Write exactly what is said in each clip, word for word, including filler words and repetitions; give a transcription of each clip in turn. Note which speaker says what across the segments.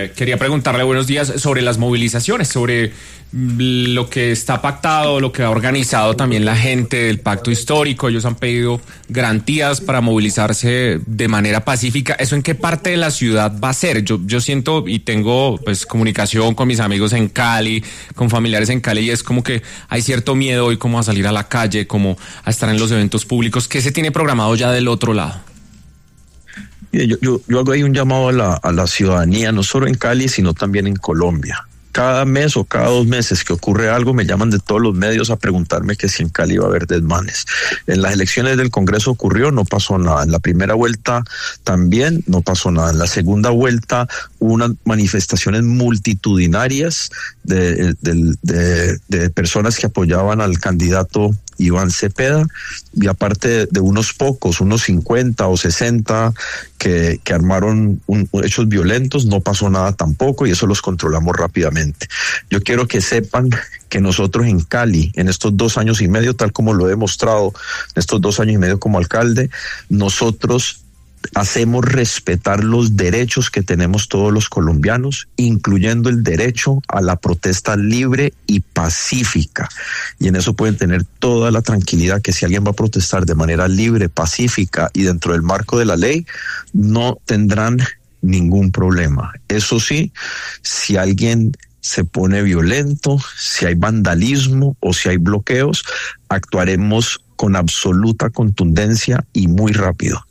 Speaker 1: Eh, quería preguntarle, buenos días, sobre las movilizaciones, sobre lo que está pactado, lo que ha organizado también la gente del pacto histórico. Ellos han pedido garantías para movilizarse de manera pacífica. ¿Eso en qué parte de la ciudad va a ser? Yo, yo siento y tengo pues comunicación con mis amigos en Cali, con familiares en Cali, y es como que hay cierto miedo hoy como a salir a la calle, como a estar en los eventos públicos. ¿Qué se tiene programado ya del otro lado?
Speaker 2: Yo, yo, yo hago ahí un llamado a la, a la ciudadanía, no solo en Cali, sino también en Colombia. Cada mes o cada dos meses que ocurre algo, me llaman de todos los medios a preguntarme que si en Cali va a haber desmanes. En las elecciones del Congreso ocurrió, no pasó nada. En la primera vuelta también no pasó nada. En la segunda vuelta hubo unas manifestaciones multitudinarias de, de, de, de personas que apoyaban al candidato Iván Cepeda, y aparte de, de unos pocos, unos cincuenta o sesenta que, que armaron un, hechos violentos, no pasó nada tampoco, y eso los controlamos rápidamente. Yo quiero que sepan que nosotros en Cali, en estos dos años y medio, tal como lo he demostrado en estos dos años y medio como alcalde, nosotros hacemos respetar los derechos que tenemos todos los colombianos, incluyendo el derecho a la protesta libre y pacífica. Y en eso pueden tener toda la tranquilidad que si alguien va a protestar de manera libre, pacífica y dentro del marco de la ley, no tendrán ningún problema. Eso sí, si alguien se pone violento, si hay vandalismo o si hay bloqueos, actuaremos con absoluta contundencia y muy rápido.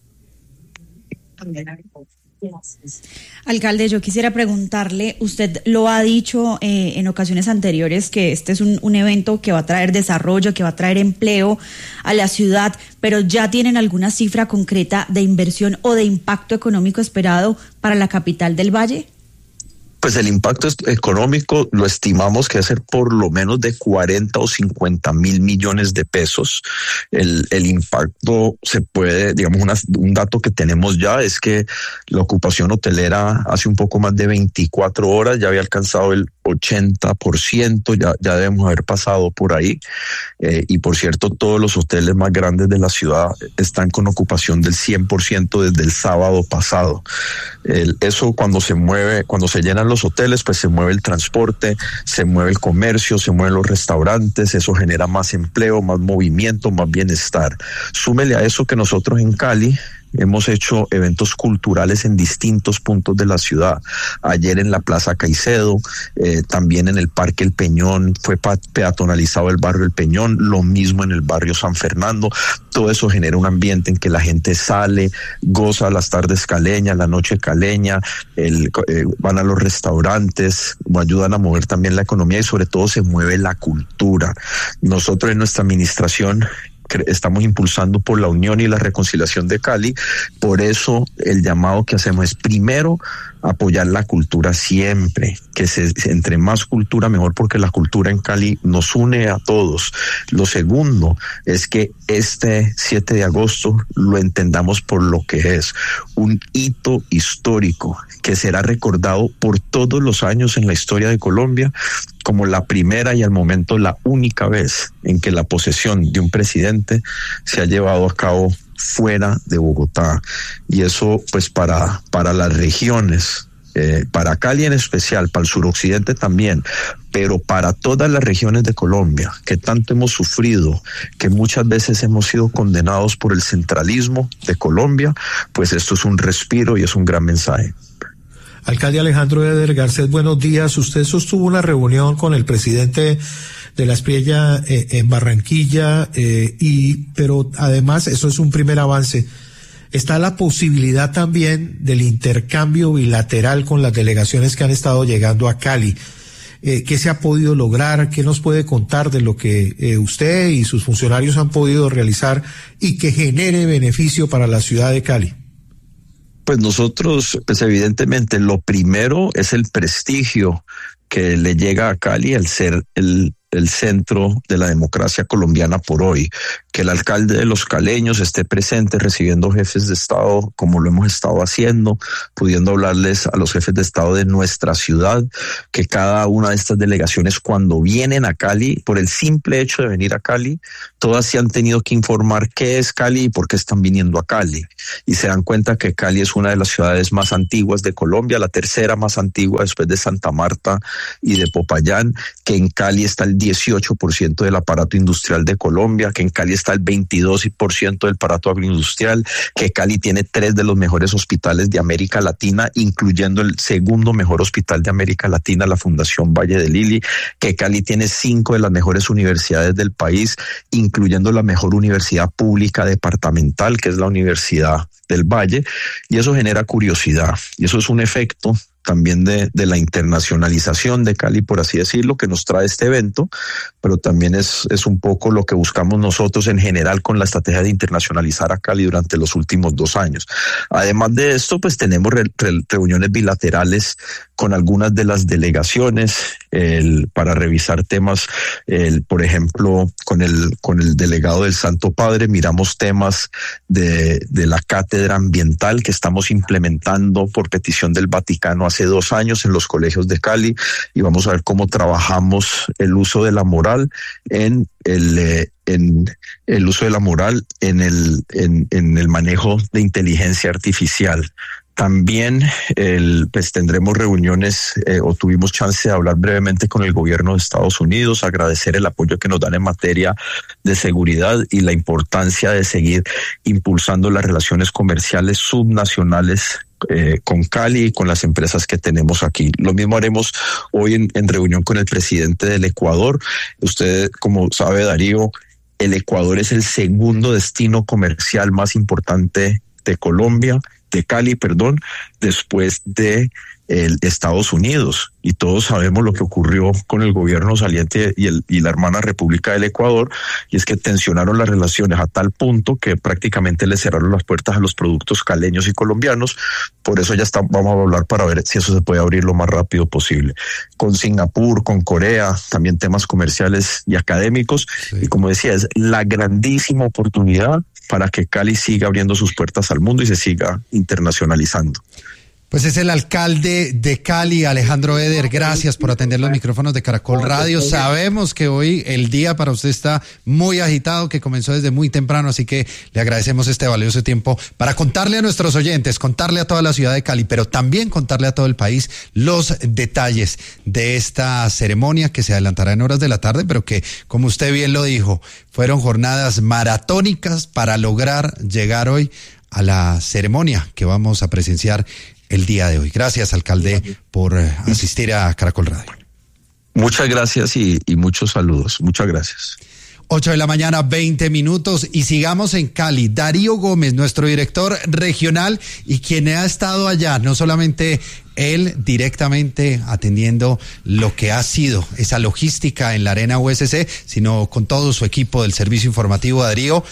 Speaker 3: Alcalde, yo quisiera preguntarle, usted lo ha dicho eh, en ocasiones anteriores que este es un, un evento que va a traer desarrollo, que va a traer empleo a la ciudad, pero ¿ya tienen alguna cifra concreta de inversión o de impacto económico esperado para la capital del Valle?
Speaker 2: Pues el impacto económico lo estimamos que va a ser por lo menos de cuarenta o cincuenta mil millones de pesos. El, el impacto se puede, digamos, una, un dato que tenemos ya es que la ocupación hotelera hace un poco más de veinticuatro horas ya había alcanzado el ochenta por ciento, ya, ya debemos haber pasado por ahí. Eh, y por cierto, todos los hoteles más grandes de la ciudad están con ocupación del cien por ciento desde el sábado pasado. El, eso cuando se mueve, cuando se llenan los hoteles, pues se mueve el transporte, se mueve el comercio, se mueven los restaurantes, eso genera más empleo, más movimiento, más bienestar. Súmele a eso que nosotros en Cali hemos hecho eventos culturales en distintos puntos de la ciudad. Ayer en la Plaza Caicedo, eh, también en el Parque El Peñón, fue peatonalizado el barrio El Peñón, lo mismo en el barrio San Fernando. Todo eso genera un ambiente en que la gente sale, goza las tardes caleñas, la noche caleña, el, eh, van a los restaurantes, ayudan a mover también la economía y sobre todo se mueve la cultura. Nosotros en nuestra administración estamos impulsando por la unión y la reconciliación de Cali. Por eso el llamado que hacemos es primero apoyar la cultura siempre, que se, entre más cultura mejor, porque la cultura en Cali nos une a todos. Lo segundo es que este siete de agosto lo entendamos por lo que es un hito histórico que será recordado por todos los años en la historia de Colombia como la primera y al momento la única vez en que la posesión de un presidente se ha llevado a cabo fuera de Bogotá. Y eso pues para, para las regiones, eh, para Cali en especial, para el suroccidente también, pero para todas las regiones de Colombia que tanto hemos sufrido, que muchas veces hemos sido condenados por el centralismo de Colombia, pues esto es un respiro y es un gran mensaje.
Speaker 4: Alcalde Alejandro Eder Garcés, buenos días. Usted sostuvo una reunión con el presidente de la Espriella eh, en Barranquilla, eh, y pero además eso es un primer avance. Está la posibilidad también del intercambio bilateral con las delegaciones que han estado llegando a Cali. Eh, ¿Qué se ha podido lograr? ¿Qué nos puede contar de lo que eh, usted y sus funcionarios han podido realizar y que genere beneficio para la ciudad de Cali?
Speaker 2: Pues nosotros, pues evidentemente lo primero es el prestigio que le llega a Cali al ser el el centro de la democracia colombiana por hoy. Que el alcalde de Los Caleños esté presente recibiendo jefes de Estado como lo hemos estado haciendo, pudiendo hablarles a los jefes de Estado de nuestra ciudad, que cada una de estas delegaciones cuando vienen a Cali, por el simple hecho de venir a Cali, todas se han tenido que informar qué es Cali y por qué están viniendo a Cali. Y se dan cuenta que Cali es una de las ciudades más antiguas de Colombia, la tercera más antigua después de Santa Marta y de Popayán, que en Cali está el dieciocho por ciento del aparato industrial de Colombia, que en Cali está el veintidós por ciento del aparato agroindustrial, que Cali tiene tres de los mejores hospitales de América Latina, incluyendo el segundo mejor hospital de América Latina, la Fundación Valle de Lili, que Cali tiene cinco de las mejores universidades del país, incluyendo la mejor universidad pública departamental, que es la Universidad del Valle, y eso genera curiosidad, y eso es un efecto también de, de la internacionalización de Cali, por así decirlo, que nos trae este evento, pero también es, es un poco lo que buscamos nosotros en general con la estrategia de internacionalizar a Cali durante los últimos dos años. Además de esto, pues tenemos re, re, reuniones bilaterales con algunas de las delegaciones el, para revisar temas, el, por ejemplo, con el, con el delegado del Santo Padre, miramos temas de, de la cátedra ambiental que estamos implementando por petición del Vaticano hace dos años en los colegios de Cali, y vamos a ver cómo trabajamos el uso de la moral en el eh, en el uso de la moral en el en, en el manejo de inteligencia artificial. También el, pues tendremos reuniones eh, o tuvimos chance de hablar brevemente con el gobierno de Estados Unidos, agradecer el apoyo que nos dan en materia de seguridad y la importancia de seguir impulsando las relaciones comerciales subnacionales Eh, con Cali y con las empresas que tenemos aquí. Lo mismo haremos hoy en, en reunión con el presidente del Ecuador. Usted, como sabe, Darío, el Ecuador es el segundo destino comercial más importante de Colombia, de Cali, perdón, después de el Estados Unidos, y todos sabemos lo que ocurrió con el gobierno saliente y, el, y la hermana República del Ecuador, y es que tensionaron las relaciones a tal punto que prácticamente le cerraron las puertas a los productos caleños y colombianos. Por eso ya está, vamos a hablar para ver si eso se puede abrir lo más rápido posible. Con Singapur, con Corea, también temas comerciales y académicos, sí. Y como decía, es la grandísima oportunidad para que Cali siga abriendo sus puertas al mundo y se siga internacionalizando.
Speaker 5: Pues es el alcalde de Cali, Alejandro Eder. Gracias por atender los micrófonos de Caracol Radio. Sabemos que hoy el día para usted está muy agitado, que comenzó desde muy temprano, así que le agradecemos este valioso tiempo para contarle a nuestros oyentes, contarle a toda la ciudad de Cali, pero también contarle a todo el país los detalles de esta ceremonia que se adelantará en horas de la tarde, pero que, como usted bien lo dijo, fueron jornadas maratónicas para lograr llegar hoy a la ceremonia que vamos a presenciar el día de hoy. Gracias, alcalde, por asistir a Caracol Radio.
Speaker 2: Muchas gracias y, y muchos saludos. Muchas gracias.
Speaker 5: Ocho de la mañana, veinte minutos, y sigamos en Cali. Darío Gómez, nuestro director regional y quien ha estado allá, no solamente él directamente atendiendo lo que ha sido esa logística en la Arena U S C, sino con todo su equipo del servicio informativo. Darío,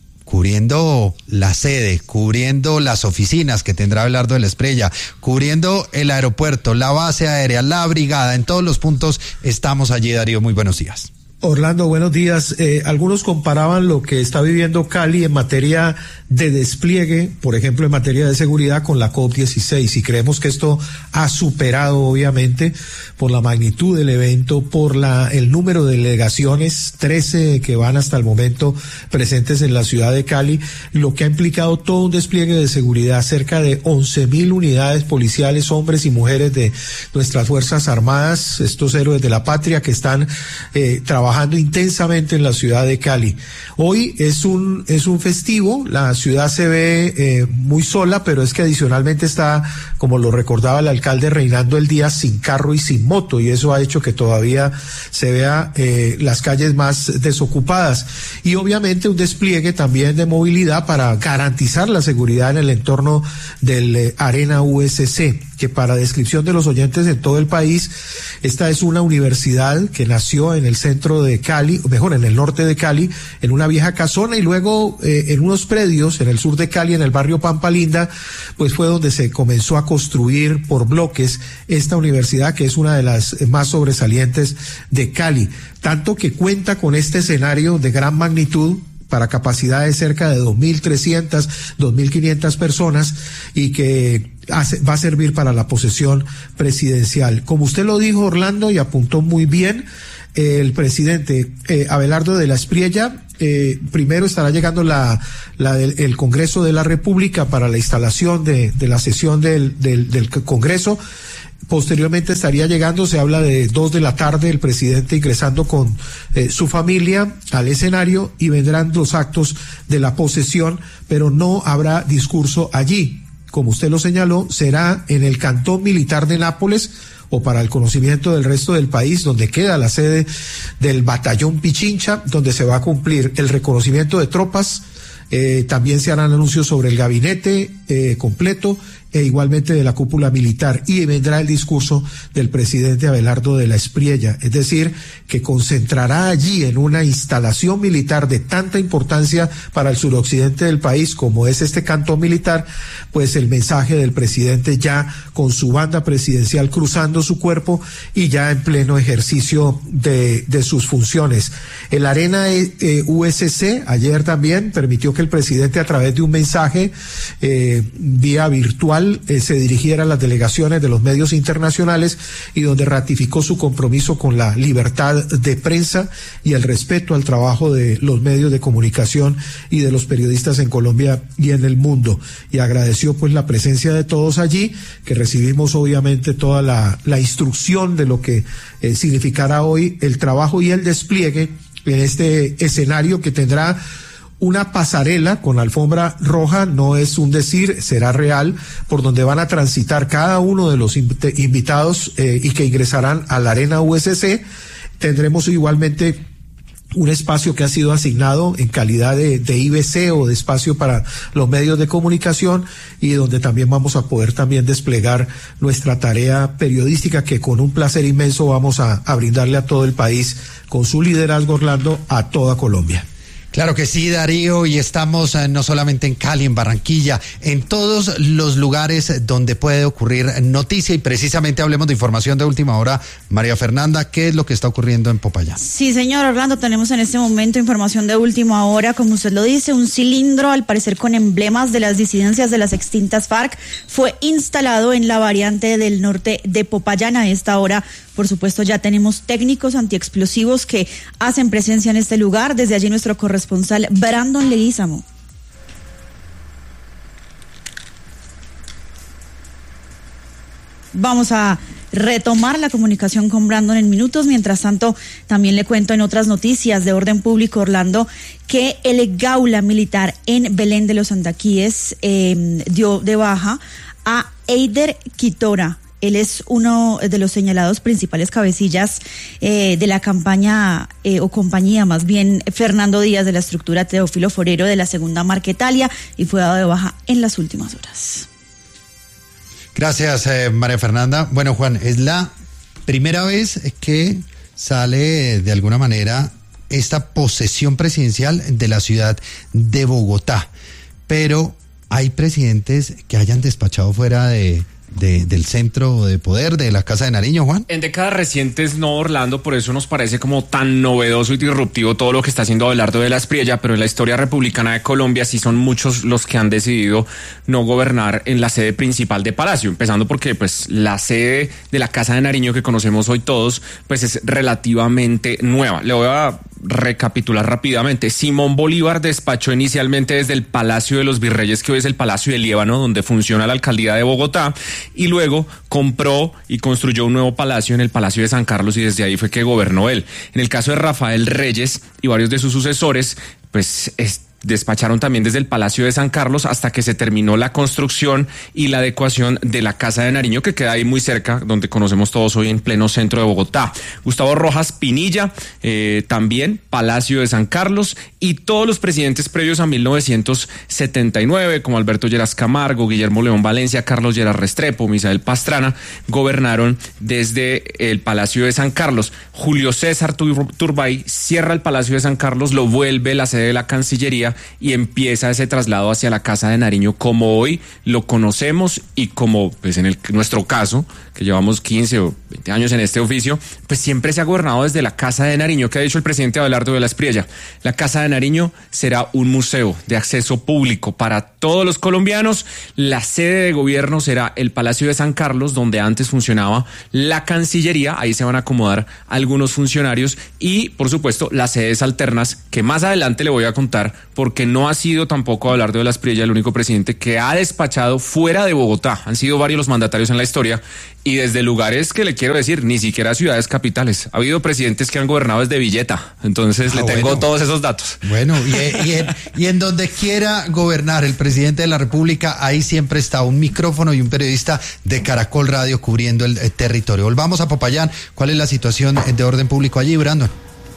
Speaker 5: cubriendo la sede, cubriendo las oficinas que tendrá Abelardo de la Espriella, cubriendo el aeropuerto, la base aérea, la brigada, en todos los puntos estamos allí. Darío, muy buenos días.
Speaker 4: Orlando, buenos días. Eh, algunos comparaban lo que está viviendo Cali en materia de despliegue, por ejemplo, en materia de seguridad, con la COP dieciséis, y creemos que esto ha superado, obviamente, por la magnitud del evento, por la el número de delegaciones, trece que van hasta el momento presentes en la ciudad de Cali, lo que ha implicado todo un despliegue de seguridad, cerca de once mil unidades policiales, hombres y mujeres de nuestras Fuerzas Armadas, estos héroes de la patria que están eh, trabajando intensamente en la ciudad de Cali. Hoy es un es un festivo, la ciudad se ve eh, muy sola, pero es que adicionalmente está, como lo recordaba el alcalde, reinando el día sin carro y sin moto, y eso ha hecho que todavía se vea eh, las calles más desocupadas, y obviamente un despliegue también de movilidad para garantizar la seguridad en el entorno del eh, Arena U S C. que para descripción de los oyentes en todo el país, esta es una universidad que nació en el centro de Cali, o mejor, en el norte de Cali, en una vieja casona, y luego eh, en unos predios en el sur de Cali, en el barrio Pampa Linda, pues fue donde se comenzó a construir por bloques esta universidad, que es una de las más sobresalientes de Cali, tanto que cuenta con este escenario de gran magnitud para capacidad de cerca de dos mil trescientas, dos mil quinientas personas, y que hace, va a servir para la posesión presidencial. Como usted lo dijo, Orlando, y apuntó muy bien, eh, el presidente eh, Abelardo de la Espriella, eh, primero estará llegando la, la del, el Congreso de la República para la instalación de, de la sesión del, del, del Congreso. Posteriormente estaría llegando, se habla de dos de la tarde, el presidente ingresando con eh, su familia al escenario, y vendrán los actos de la posesión, pero no habrá discurso allí. Como usted lo señaló, será en el Cantón Militar de Nápoles, o para el conocimiento del resto del país, donde queda la sede del Batallón Pichincha, donde se va a cumplir el reconocimiento de tropas. Eh, también se harán anuncios sobre el gabinete eh, completo, e igualmente de la cúpula militar, y vendrá el discurso del presidente Abelardo de la Espriella, es decir, que concentrará allí en una instalación militar de tanta importancia para el suroccidente del país como es este cantón militar, pues el mensaje del presidente ya con su banda presidencial cruzando su cuerpo y ya en pleno ejercicio de, de sus funciones. El Arena eh, U S C ayer también permitió que el presidente, a través de un mensaje eh, vía virtual, Eh, se dirigiera a las delegaciones de los medios internacionales, y donde ratificó su compromiso con la libertad de prensa y el respeto al trabajo de los medios de comunicación y de los periodistas en Colombia y en el mundo, y agradeció pues la presencia de todos allí, que recibimos obviamente toda la, la instrucción de lo que eh, significará hoy el trabajo y el despliegue en este escenario, que tendrá una pasarela con alfombra roja, no es un decir, será real, por donde van a transitar cada uno de los invitados eh, y que ingresarán a la Arena U S C. Tendremos igualmente un espacio que ha sido asignado en calidad de, de I B C, o de espacio para los medios de comunicación, y donde también vamos a poder también desplegar nuestra tarea periodística, que con un placer inmenso vamos a, a brindarle a todo el país, con su liderazgo, Orlando, a toda Colombia.
Speaker 5: Claro que sí, Darío, y estamos eh, no solamente en Cali, en Barranquilla, en todos los lugares donde puede ocurrir noticia, y precisamente hablemos de información de última hora. María Fernanda, ¿qué es lo que está ocurriendo en Popayán?
Speaker 3: Sí, señor Orlando, tenemos en este momento información de última hora, como usted lo dice, un cilindro, al parecer con emblemas de las disidencias de las extintas FARC, fue instalado en la variante del norte de Popayán. A esta hora, por supuesto, ya tenemos técnicos antiexplosivos que hacen presencia en este lugar. Desde allí nuestro corresponsal Brandon Leguízamo. Vamos a retomar la comunicación con Brandon en minutos. Mientras tanto, también le cuento en otras noticias de orden público, Orlando, que el Gaula Militar en Belén de los Andaquíes eh, dio de baja a Eider Quitora. Él es uno de los señalados principales cabecillas eh, de la campaña eh, o compañía, más bien, Fernando Díaz, de la estructura Teófilo Forero de la Segunda Marquetalia, y fue dado de baja en las últimas horas.
Speaker 5: Gracias, eh, María Fernanda. Bueno, Juan, es la primera vez que sale de alguna manera esta posesión presidencial de la ciudad de Bogotá, pero hay presidentes que hayan despachado fuera de... De, del centro de poder de la Casa de Nariño, Juan.
Speaker 1: En décadas recientes no, Orlando, por eso nos parece como tan novedoso y disruptivo todo lo que está haciendo Abelardo de la Espriella, pero en la historia republicana de Colombia sí son muchos los que han decidido no gobernar en la sede principal de Palacio, empezando porque pues la sede de la Casa de Nariño que conocemos hoy todos pues es relativamente nueva. Le voy a recapitular rápidamente. Simón Bolívar despachó inicialmente desde el Palacio de los Virreyes, que hoy es el Palacio de Líbano, donde funciona la alcaldía de Bogotá, y luego compró y construyó un nuevo palacio en el Palacio de San Carlos, y desde ahí fue que gobernó él. En el caso de Rafael Reyes y varios de sus sucesores, pues es despacharon también desde el Palacio de San Carlos hasta que se terminó la construcción y la adecuación de la Casa de Nariño, que queda ahí muy cerca, donde conocemos todos hoy en pleno centro de Bogotá. Gustavo Rojas Pinilla, eh, también Palacio de San Carlos, y todos los presidentes previos a mil novecientos setenta y nueve, como Alberto Lleras Camargo, Guillermo León Valencia, Carlos Lleras Restrepo, Misael Pastrana, gobernaron desde el Palacio de San Carlos. Julio César Turbay cierra el Palacio de San Carlos, lo vuelve la sede de la Cancillería y empieza ese traslado hacia la Casa de Nariño como hoy lo conocemos y como pues en el, nuestro caso, que llevamos quince o veinte años en este oficio, pues siempre se ha gobernado desde la Casa de Nariño. Que ha dicho el presidente Abelardo de la Espriella: la Casa de Nariño será un museo de acceso público para todos los colombianos. La sede de gobierno será el Palacio de San Carlos, donde antes funcionaba la Cancillería. Ahí se van a acomodar algunos funcionarios y, por supuesto, las sedes alternas, que más adelante le voy a contar, porque no ha sido tampoco Abelardo de la Espriella el único presidente que ha despachado fuera de Bogotá. Han sido varios los mandatarios en la historia y desde lugares que le quiero decir, ni siquiera ciudades capitales. Ha habido presidentes que han gobernado desde Villeta, entonces ah, le tengo bueno. todos esos datos.
Speaker 5: Bueno, y, y, en, y en donde quiera gobernar el presidente de la República, ahí siempre está un micrófono y un periodista de Caracol Radio cubriendo el, el territorio. Volvamos a Popayán. ¿Cuál es la situación de orden público allí, Brandon?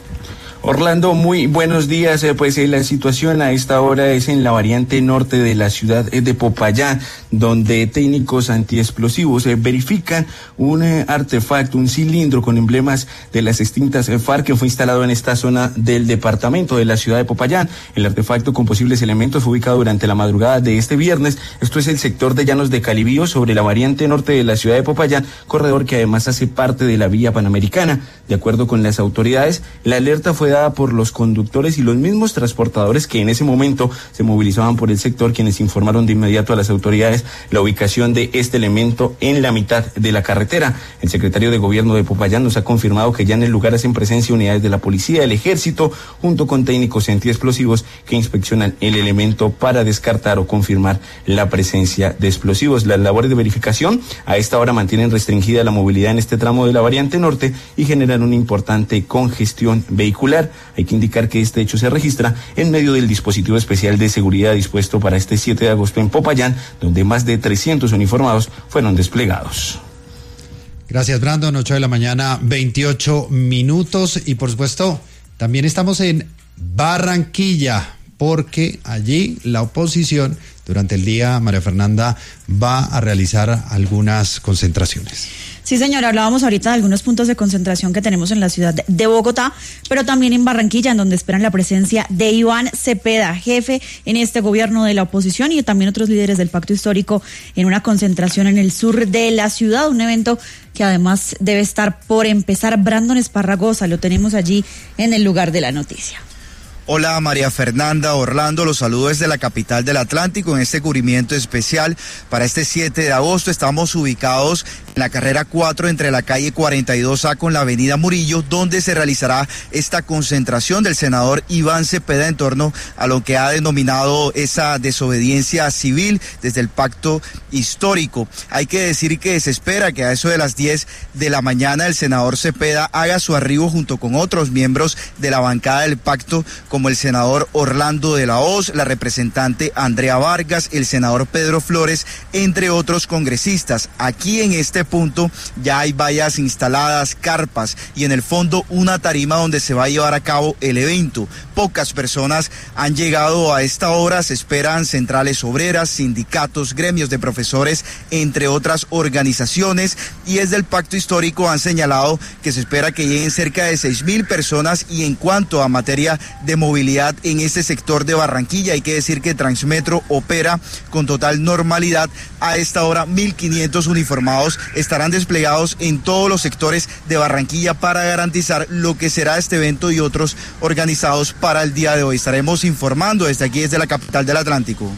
Speaker 6: Orlando, muy buenos días. Eh, pues eh, la situación a esta hora es en la variante norte de la ciudad eh, de Popayán, donde técnicos antiexplosivos eh, verifican un eh, artefacto, un cilindro con emblemas de las extintas eh, FARC que fue instalado en esta zona del departamento de la ciudad de Popayán. El artefacto con posibles elementos fue ubicado durante la madrugada de este viernes. Esto es el sector de Llanos de Calibío, sobre la variante norte de la ciudad de Popayán, corredor que además hace parte de la vía panamericana. De acuerdo con las autoridades, la alerta fue dada por los conductores y los mismos transportadores que en ese momento se movilizaban por el sector, quienes informaron de inmediato a las autoridades la ubicación de este elemento en la mitad de la carretera. El secretario de Gobierno de Popayán nos ha confirmado que ya en el lugar hacen presencia unidades de la policía, del ejército, junto con técnicos antiexplosivos que inspeccionan el elemento para descartar o confirmar la presencia de explosivos. Las labores de verificación a esta hora mantienen restringida la movilidad en este tramo de la variante norte y generan una importante congestión vehicular. Hay que indicar que este hecho se registra en medio del dispositivo especial de seguridad dispuesto para este siete de agosto en Popayán, donde más de trescientos uniformados fueron desplegados.
Speaker 5: Gracias, Brandon. ocho de la mañana, veintiocho minutos. Y por supuesto, también estamos en Barranquilla, porque allí la oposición durante el día, María Fernanda, va a realizar algunas concentraciones.
Speaker 3: Sí, señora, hablábamos ahorita de algunos puntos de concentración que tenemos en la ciudad de Bogotá, pero también en Barranquilla, en donde esperan la presencia de Iván Cepeda, jefe en este gobierno de la oposición, y también otros líderes del Pacto Histórico en una concentración en el sur de la ciudad, un evento que además debe estar por empezar. Brandon Esparragosa, lo tenemos allí en el lugar de la noticia.
Speaker 7: Hola María Fernanda, Orlando, los saludo desde la capital del Atlántico en este cubrimiento especial para este siete de agosto. Estamos ubicados en la carrera cuatro entre la calle cuarenta y dos A con la avenida Murillo, donde se realizará esta concentración del senador Iván Cepeda en torno a lo que ha denominado esa desobediencia civil desde el Pacto Histórico. Hay que decir que se espera que a eso de las diez de la mañana el senador Cepeda haga su arribo junto con otros miembros de la bancada del Pacto, como el senador Orlando de la Hoz, la representante Andrea Vargas, el senador Pedro Flores, entre otros congresistas. Aquí en este punto ya hay vallas instaladas, carpas y en el fondo una tarima donde se va a llevar a cabo el evento. Pocas personas han llegado a esta hora, se esperan centrales obreras, sindicatos, gremios de profesores, entre otras organizaciones, y desde el Pacto Histórico han señalado que se espera que lleguen cerca de seis mil personas. Y en cuanto a materia de movilidad en este sector de Barranquilla, hay que decir que Transmetro opera con total normalidad. A esta hora mil quinientos uniformados estarán desplegados en todos los sectores de Barranquilla para garantizar lo que será este evento y otros organizados para el día de hoy. Estaremos informando desde aquí, desde la capital del Atlántico.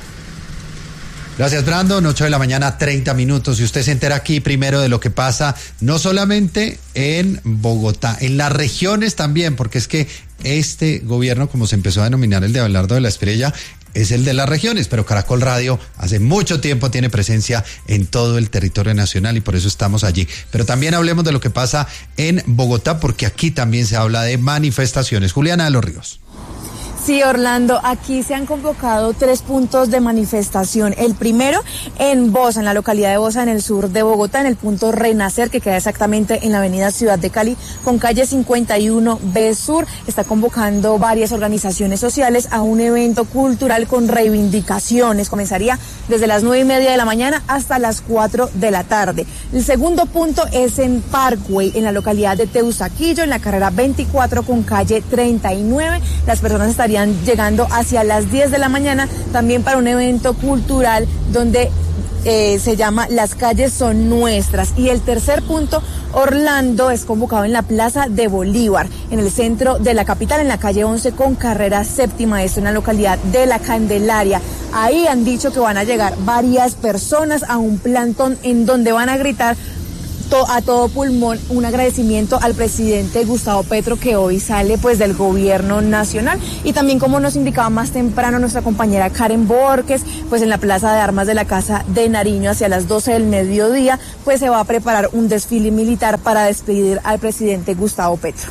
Speaker 5: Gracias, Brandon. ocho de la mañana, treinta minutos. Y usted se entera aquí primero de lo que pasa, no solamente en Bogotá, en las regiones también, porque es que este gobierno, como se empezó a denominar el de Abelardo de la Espriella, es el de las regiones, pero Caracol Radio hace mucho tiempo tiene presencia en todo el territorio nacional y por eso estamos allí. Pero también hablemos de lo que pasa en Bogotá, porque aquí también se habla de manifestaciones. Juliana de los Ríos.
Speaker 8: Sí, Orlando, aquí se han convocado tres puntos de manifestación. El primero en Bosa, en la localidad de Bosa, en el sur de Bogotá, en el punto Renacer, que queda exactamente en la avenida Ciudad de Cali, con calle cincuenta y uno B Sur. Está convocando varias organizaciones sociales a un evento cultural con reivindicaciones. Comenzaría desde las nueve y media de la mañana hasta las cuatro de la tarde. El segundo punto es en Parkway, en la localidad de Teusaquillo, en la carrera veinticuatro con calle treinta y nueve. Las personas estarían llegando hacia las diez de la mañana, también para un evento cultural donde eh, se llama Las calles son nuestras. Y el tercer punto, Orlando, es convocado en la Plaza de Bolívar, en el centro de la capital, en la calle once con carrera séptima, esto en la localidad de La Candelaria. Ahí han dicho que van a llegar varias personas a un plantón en donde van a gritar a todo pulmón un agradecimiento al presidente Gustavo Petro, que hoy sale pues del gobierno nacional. Y también, como nos indicaba más temprano nuestra compañera Karen Borges, pues en la Plaza de Armas de la Casa de Nariño hacia las doce del mediodía pues se va a preparar un desfile militar para despedir al presidente Gustavo Petro.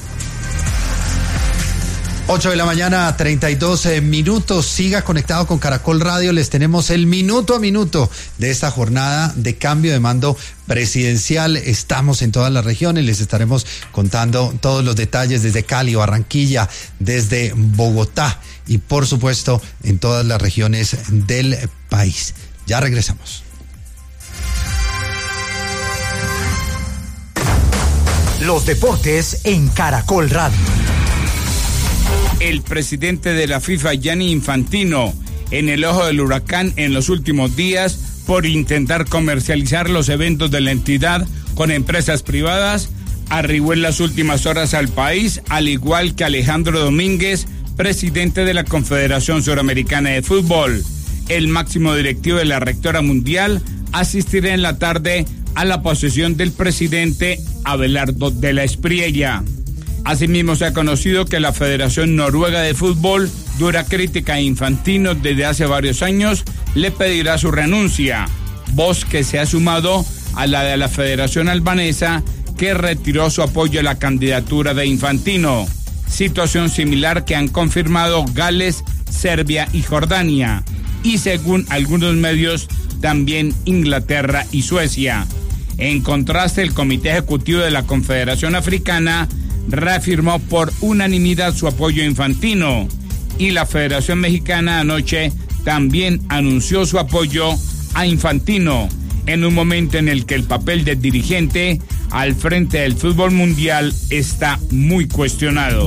Speaker 5: ocho de la mañana, treinta y dos minutos. Siga conectado con Caracol Radio. Les tenemos el minuto a minuto de esta jornada de cambio de mando presidencial. Estamos en todas las regiones. Les estaremos contando todos los detalles desde Cali, Barranquilla, desde Bogotá y, por supuesto, en todas las regiones del país. Ya regresamos.
Speaker 9: Los deportes en Caracol Radio.
Speaker 10: El presidente de la FIFA, Gianni Infantino, en el ojo del huracán en los últimos días por intentar comercializar los eventos de la entidad con empresas privadas, arribó en las últimas horas al país, al igual que Alejandro Domínguez, presidente de la Confederación Suramericana de Fútbol. El máximo directivo de la rectora mundial asistirá en la tarde a la posesión del presidente Abelardo de la Espriella. Asimismo, se ha conocido que la Federación Noruega de Fútbol, dura crítica a Infantino desde hace varios años, le pedirá su renuncia, voz que se ha sumado a la de la Federación Albanesa, que retiró su apoyo a la candidatura de Infantino. Situación similar que han confirmado Gales, Serbia y Jordania, y según algunos medios, también Inglaterra y Suecia. En contraste, el Comité Ejecutivo de la Confederación Africana reafirmó por unanimidad su apoyo a Infantino, y la Federación Mexicana anoche también anunció su apoyo a Infantino, en un momento en el que el papel del dirigente al frente del fútbol mundial está muy cuestionado.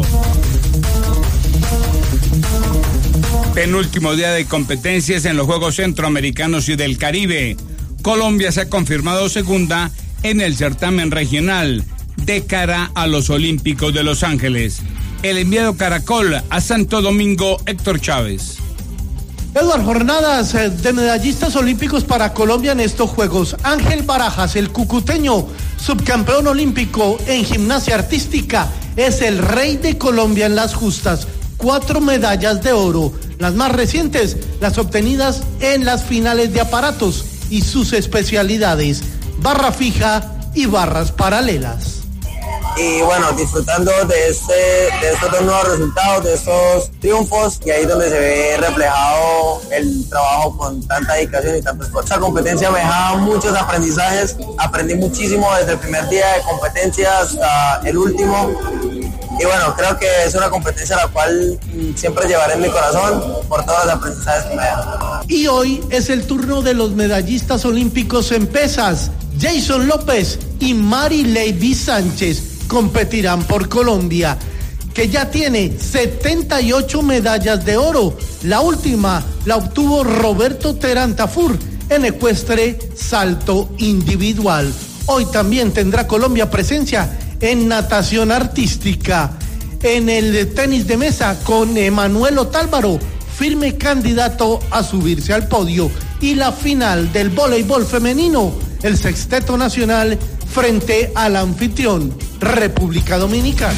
Speaker 10: Penúltimo día de competencias en los Juegos Centroamericanos y del Caribe. Colombia se ha confirmado segunda en el certamen regional de cara a los Olímpicos de Los Ángeles. El enviado Caracol a Santo Domingo, Héctor Chávez.
Speaker 11: Eduard, jornadas de medallistas olímpicos para Colombia en estos Juegos. Ángel Barajas, el cucuteño, subcampeón olímpico en gimnasia artística, es el rey de Colombia en las justas. Cuatro medallas de oro, las más recientes, las obtenidas en las finales de aparatos y sus especialidades, barra fija y barras paralelas.
Speaker 12: Y bueno, disfrutando de, este, de estos dos nuevos resultados, de estos triunfos, y ahí es donde se ve reflejado el trabajo con tanta dedicación y tanto esfuerzo. Esta competencia me dejaba muchos aprendizajes, aprendí muchísimo desde el primer día de competencia hasta el último, y bueno, creo que es una competencia a la cual siempre llevaré en mi corazón por todos los aprendizajes que me dejan.
Speaker 11: Y hoy es el turno de los medallistas olímpicos en pesas. Jason López y Mari Lady Sánchez competirán por Colombia, que ya tiene setenta y ocho medallas de oro. La última la obtuvo Roberto Terán Tafur en ecuestre salto individual. Hoy también tendrá Colombia presencia en natación artística. En el tenis de mesa con Emanuel Otálvaro, firme candidato a subirse al podio. Y la final del voleibol femenino, el sexteto nacional frente al anfitrión, República Dominicana.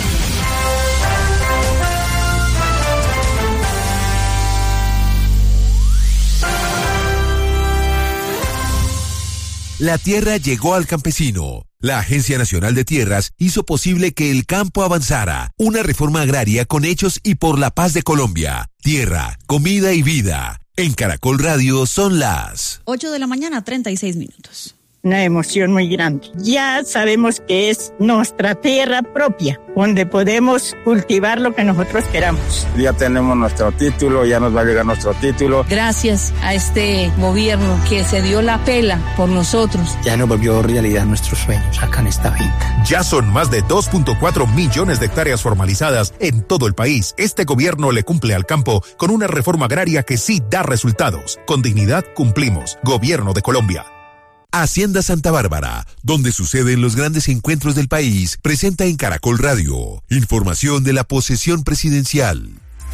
Speaker 9: La tierra llegó al campesino.
Speaker 13: La Agencia Nacional de Tierras hizo posible que el campo avanzara. Una reforma agraria con hechos y por la paz de Colombia. Tierra, comida y vida. En Caracol Radio son las
Speaker 3: ocho de la mañana, treinta y seis minutos.
Speaker 14: Una emoción muy grande. Ya sabemos que es nuestra tierra propia, donde podemos cultivar lo que nosotros queramos.
Speaker 15: Ya tenemos nuestro título, ya nos va a llegar nuestro título.
Speaker 16: Gracias a este gobierno que se dio la pela por nosotros.
Speaker 17: Ya nos volvió realidad nuestros sueños acá en esta finca.
Speaker 18: Ya son más de dos punto cuatro millones de hectáreas formalizadas en todo el país. Este gobierno le cumple al campo con una reforma agraria que sí da resultados. Con dignidad cumplimos. Gobierno de Colombia.
Speaker 13: Hacienda Santa Bárbara, donde suceden los grandes encuentros del país, presenta en Caracol Radio información de la posesión presidencial.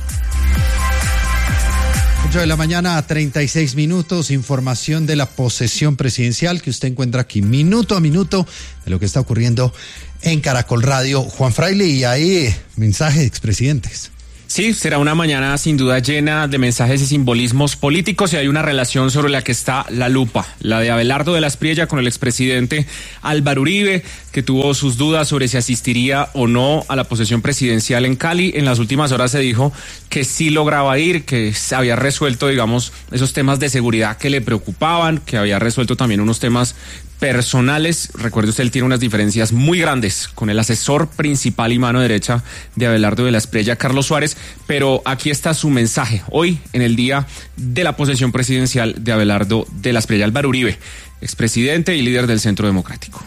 Speaker 5: ocho de la mañana, treinta y seis minutos, información de la posesión presidencial que usted encuentra aquí minuto a minuto de lo que está ocurriendo en Caracol Radio. Juan Fraile, y ahí mensaje de expresidentes.
Speaker 1: Sí, será una mañana sin duda llena de mensajes y simbolismos políticos, y hay una relación sobre la que está la lupa, la de Abelardo de la Espriella con el expresidente Álvaro Uribe, que tuvo sus dudas sobre si asistiría o no a la posesión presidencial en Cali. En las últimas horas se dijo que sí lograba ir, que había resuelto, digamos, esos temas de seguridad que le preocupaban, que había resuelto también unos temas personales. Recuerde usted, él tiene unas diferencias muy grandes con el asesor principal y mano derecha de Abelardo de la Espriella, Carlos Suárez, pero aquí está su mensaje hoy en el día de la posesión presidencial de Abelardo de la Espriella. Álvaro Uribe, expresidente y líder del Centro Democrático.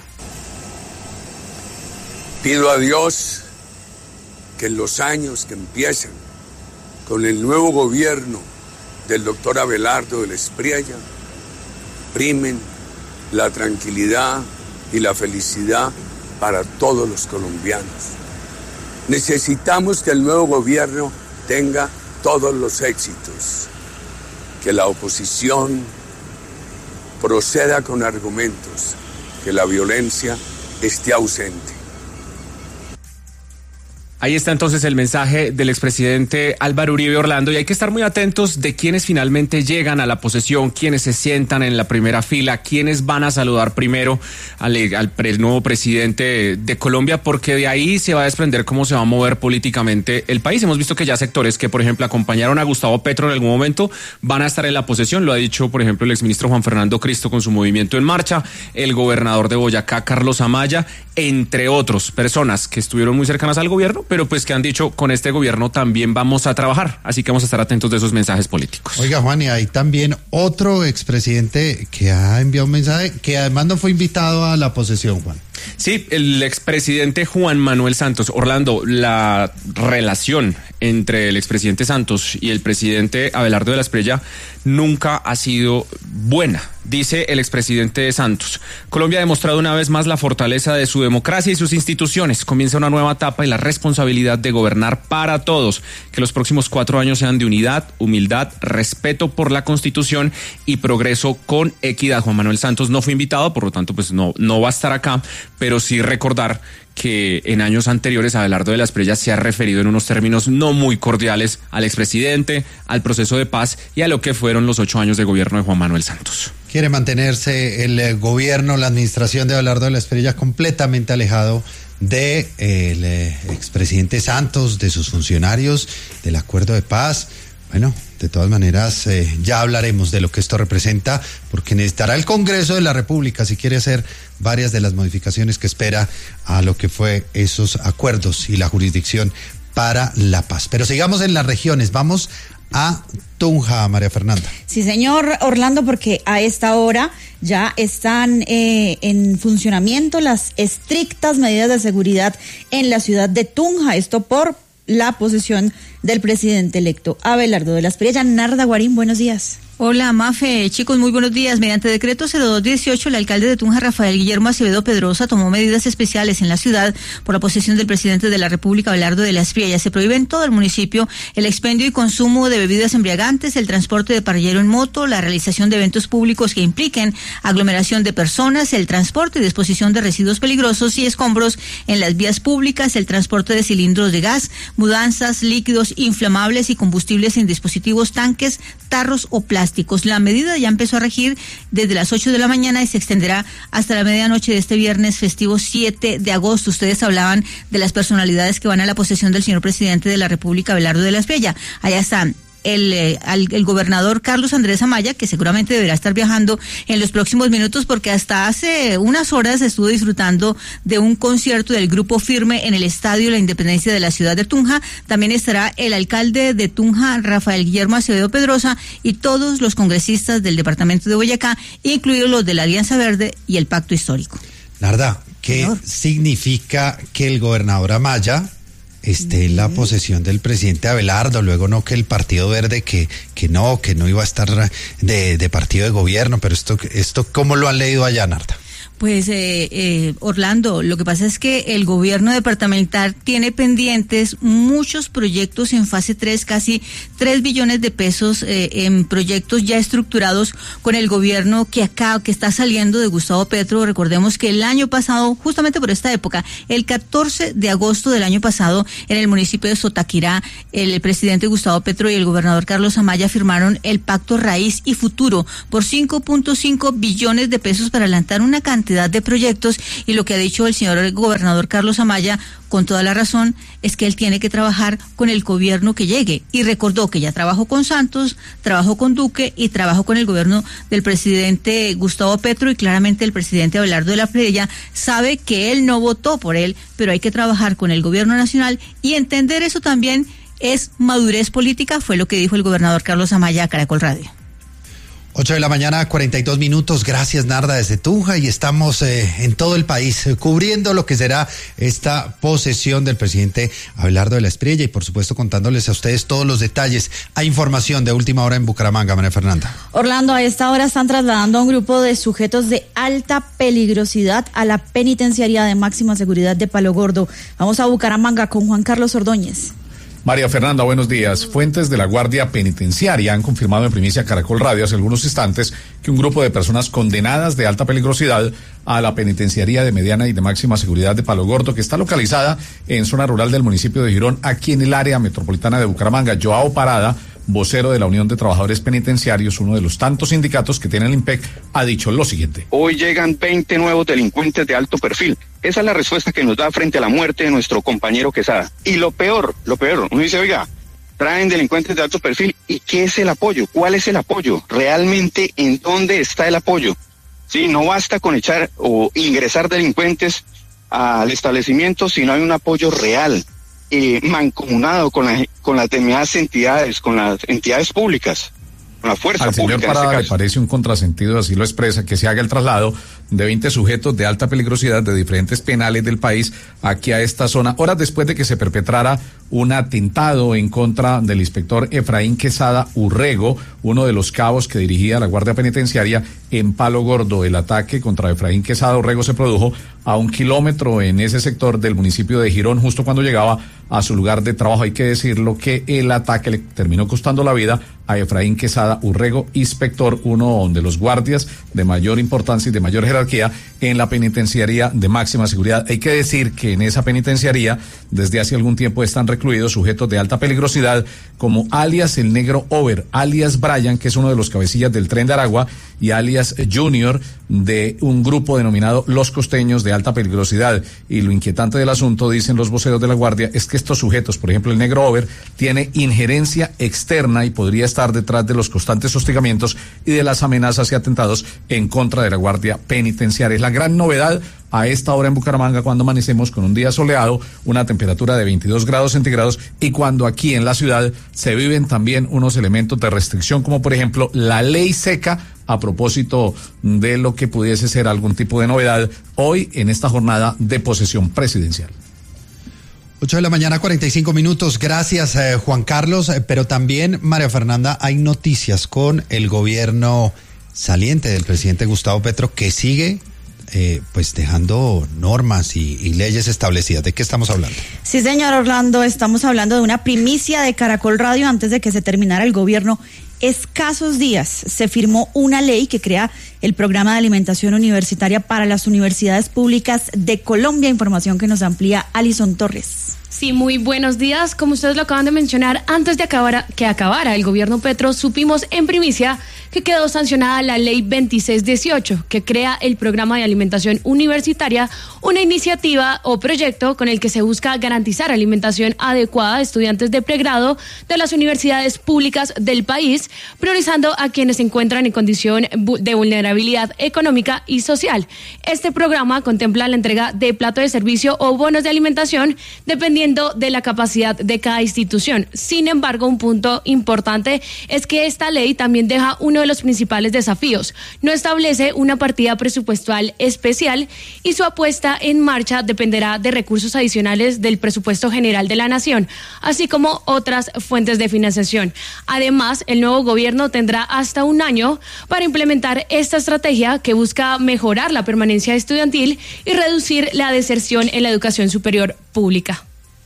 Speaker 19: Pido a Dios que en los años que empiecen con el nuevo gobierno del doctor Abelardo de la Espriella primen la tranquilidad y la felicidad para todos los colombianos. Necesitamos que el nuevo gobierno tenga todos los éxitos, que la oposición proceda con argumentos, que la violencia esté ausente.
Speaker 1: Ahí está entonces el mensaje del expresidente Álvaro Uribe, Orlando, y hay que estar muy atentos de quienes finalmente llegan a la posesión, quienes se sientan en la primera fila, quienes van a saludar primero al, al pre, nuevo presidente de Colombia, porque de ahí se va a desprender cómo se va a mover políticamente el país. Hemos visto que ya sectores que, por ejemplo, acompañaron a Gustavo Petro en algún momento van a estar en la posesión. Lo ha dicho, por ejemplo, el exministro Juan Fernando Cristo con su Movimiento en Marcha, el gobernador de Boyacá, Carlos Amaya, entre otros, personas que estuvieron muy cercanas al gobierno, pero pues que han dicho, con este gobierno también vamos a trabajar, así que vamos a estar atentos de esos mensajes políticos.
Speaker 5: Oiga, Juan, y hay también otro expresidente que ha enviado un mensaje, que además no fue invitado a la posesión, Juan.
Speaker 1: Sí, el expresidente Juan Manuel Santos. Orlando, la relación entre el expresidente Santos y el presidente Abelardo de la Espriella nunca ha sido buena. Dice el expresidente Santos: Colombia ha demostrado una vez más la fortaleza de su democracia y sus instituciones. Comienza una nueva etapa y la responsabilidad de gobernar para todos. Que los próximos cuatro años sean de unidad, humildad, respeto por la Constitución y progreso con equidad. Juan Manuel Santos no fue invitado, por lo tanto, pues no, no va a estar acá, pero sí recordar que en años anteriores Abelardo de la Espriella se ha referido en unos términos no muy cordiales al expresidente, al proceso de paz y a lo que fueron los ocho años de gobierno de Juan Manuel Santos.
Speaker 5: Quiere mantenerse el eh, gobierno, la administración de Abelardo de la Espriella completamente alejado de eh, el eh, expresidente Santos, de sus funcionarios, del acuerdo de paz. Bueno, de todas maneras, eh, ya hablaremos de lo que esto representa, porque necesitará el Congreso de la República si quiere hacer varias de las modificaciones que espera a lo que fue esos acuerdos y la jurisdicción para la paz. Pero sigamos en las regiones, vamos a Tunja, María Fernanda.
Speaker 3: Sí, señor Orlando, porque a esta hora ya están eh, en funcionamiento las estrictas medidas de seguridad en la ciudad de Tunja, esto por la posesión del presidente electo Abelardo de la Espriella. Narda Guarín, buenos días.
Speaker 20: Hola, Mafe. Chicos, muy buenos días. Mediante decreto cero dos dieciocho, el alcalde de Tunja, Rafael Guillermo Acevedo Pedrosa, tomó medidas especiales en la ciudad por la posesión del presidente de la República, Abelardo de la Espriella. Se prohíbe en todo el municipio el expendio y consumo de bebidas embriagantes, el transporte de parrillero en moto, la realización de eventos públicos que impliquen aglomeración de personas, el transporte y disposición de residuos peligrosos y escombros en las vías públicas, el transporte de cilindros de gas, mudanzas, líquidos inflamables y combustibles en dispositivos, tanques, tarros o plásticos. plásticos. La medida ya empezó a regir desde las ocho de la mañana y se extenderá hasta la medianoche de este viernes festivo siete de agosto. Ustedes hablaban de las personalidades que van a la posesión del señor presidente de la República, Abelardo de la Espriella. Allá están El, el, el gobernador Carlos Andrés Amaya, que seguramente deberá estar viajando en los próximos minutos porque hasta hace unas horas estuvo disfrutando de un concierto del Grupo Firme en el Estadio La Independencia de la ciudad de Tunja. También estará el alcalde de Tunja, Rafael Guillermo Acevedo Pedrosa, y todos los congresistas del departamento de Boyacá, incluidos los de la Alianza Verde y el Pacto Histórico.
Speaker 5: Narda, ¿qué Señor. significa que el gobernador Amaya esté en la posesión del presidente Abelardo, luego no que el Partido Verde que que no, que no iba a estar de, de partido de gobierno, pero esto, esto ¿cómo lo han leído allá, Narda?
Speaker 20: Pues, eh, eh, Orlando, lo que pasa es que el gobierno departamental tiene pendientes muchos proyectos en fase tres, casi tres billones de pesos eh, en proyectos ya estructurados con el gobierno que acá, que está saliendo de Gustavo Petro. Recordemos que el año pasado, justamente por esta época, el catorce de agosto del año pasado, en el municipio de Sotaquirá, el presidente Gustavo Petro y el gobernador Carlos Amaya firmaron el Pacto Raíz y Futuro por cinco punto cinco billones de pesos para adelantar una cantidad de proyectos, y lo que ha dicho el señor gobernador Carlos Amaya, con toda la razón, es que él tiene que trabajar con el gobierno que llegue, y recordó que ya trabajó con Santos, trabajó con Duque y trabajó con el gobierno del presidente Gustavo Petro, y claramente el presidente Abelardo de la Espriella sabe que él no votó por él, pero hay que trabajar con el gobierno nacional y entender eso también es madurez política, fue lo que dijo el gobernador Carlos Amaya a Caracol Radio.
Speaker 5: ocho de la mañana, cuarenta y dos minutos. Gracias, Narda, desde Tunja, y estamos eh, en todo el país eh, cubriendo lo que será esta posesión del presidente Abelardo de la Espriella y, por supuesto, contándoles a ustedes todos los detalles. Hay información de última hora en Bucaramanga, María Fernanda.
Speaker 3: Orlando, a esta hora están trasladando a un grupo de sujetos de alta peligrosidad a la penitenciaría de máxima seguridad de Palo Gordo. Vamos a Bucaramanga con Juan Carlos Ordóñez.
Speaker 21: María Fernanda, buenos días. Fuentes de la Guardia Penitenciaria han confirmado en primicia Caracol Radio hace algunos instantes que un grupo de personas condenadas de alta peligrosidad a la penitenciaría de mediana y de máxima seguridad de Palo Gordo, que está localizada en zona rural del municipio de Girón, aquí en el área metropolitana de Bucaramanga. Joao Parada, vocero de la Unión de Trabajadores Penitenciarios, uno de los tantos sindicatos que tiene el IMPEC, ha dicho lo siguiente.
Speaker 22: Hoy llegan veinte nuevos delincuentes de alto perfil. Esa es la respuesta que nos da frente a la muerte de nuestro compañero Quesada. Y lo peor, lo peor, uno dice, oiga, traen delincuentes de alto perfil, ¿y qué es el apoyo? ¿Cuál es el apoyo? ¿Realmente en dónde está el apoyo? Sí, no basta con echar o ingresar delincuentes al establecimiento si no hay un apoyo real, eh, mancomunado con, la, con las demás entidades, con las entidades públicas, con la fuerza
Speaker 21: Al
Speaker 22: pública.
Speaker 21: Al señor Parada le parece un contrasentido, así lo expresa, que se haga el traslado de veinte sujetos de alta peligrosidad de diferentes penales del país aquí a esta zona, horas después de que se perpetrara un atentado en contra del inspector Efraín Quesada Urrego, uno de los cabos que dirigía la Guardia Penitenciaria en Palo Gordo. El ataque contra Efraín Quesada Urrego se produjo a un kilómetro en ese sector del municipio de Girón, justo cuando llegaba a su lugar de trabajo. Hay que decirlo que el ataque le terminó costando la vida a Efraín Quesada Urrego, inspector, uno de los guardias de mayor importancia y de mayor jerarquía en la penitenciaría de máxima seguridad. Hay que decir que en esa penitenciaría desde hace algún tiempo están recluidos sujetos de alta peligrosidad como alias el Negro Over, alias Brian, que es uno de los cabecillas del Tren de Aragua, y alias Junior, de un grupo denominado Los Costeños de alta peligrosidad. Y lo inquietante del asunto, dicen los voceros de la Guardia, es que estos sujetos, por ejemplo el Negro Over, tiene injerencia externa y podría estar detrás de los constantes hostigamientos y de las amenazas y atentados en contra de la Guardia Penitenciaria. Es la gran novedad a esta hora en Bucaramanga, cuando amanecemos con un día soleado, una temperatura de veintidós grados centígrados, y cuando aquí en la ciudad se viven también unos elementos de restricción, como por ejemplo la ley seca, a propósito de lo que pudiese ser algún tipo de novedad hoy en esta jornada de posesión presidencial.
Speaker 5: ocho de la mañana, cuarenta y cinco minutos. Gracias, eh, Juan Carlos. Eh, pero también, María Fernanda, hay noticias con el gobierno saliente del presidente Gustavo Petro, que sigue eh, pues dejando normas y, y leyes establecidas. ¿De qué estamos hablando?
Speaker 3: Sí, señor Orlando, estamos hablando de una primicia de Caracol Radio antes de que se terminara el gobierno escasos días se firmó una ley que crea el programa de alimentación universitaria para las universidades públicas de Colombia. Información que nos amplía Alison Torres.
Speaker 2: Sí, muy buenos días. Como ustedes lo acaban de mencionar, antes de acabar, que acabara el gobierno Petro, supimos en primicia que quedó sancionada la ley veintiséis dieciocho, que crea el programa de alimentación universitaria, una iniciativa o proyecto con el que se busca garantizar alimentación adecuada a estudiantes de pregrado de las universidades públicas del país, priorizando a quienes se encuentran en condición de vulnerabilidad económica y social. Este programa contempla la entrega de plato de servicio o bonos de alimentación dependiendo de la capacidad de cada institución. Sin embargo, un punto importante es que esta ley también deja uno de los principales desafíos. No establece una partida presupuestal especial y su apuesta en marcha dependerá de recursos adicionales del presupuesto general de la nación, así como otras fuentes de financiación. Además, el nuevo gobierno tendrá hasta un año para implementar esta estrategia que busca mejorar la permanencia estudiantil y reducir la deserción en la educación superior pública.